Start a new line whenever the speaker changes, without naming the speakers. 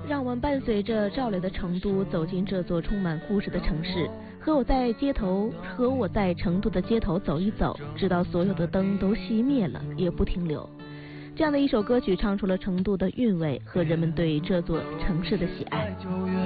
让我们伴随着赵雷的成都走进这座充满故事的城市，和我在成都的街头走一走，直到所有的灯都熄灭了也不停留。这样的一首歌曲唱出了成都的韵味和人们对这座城市的喜爱。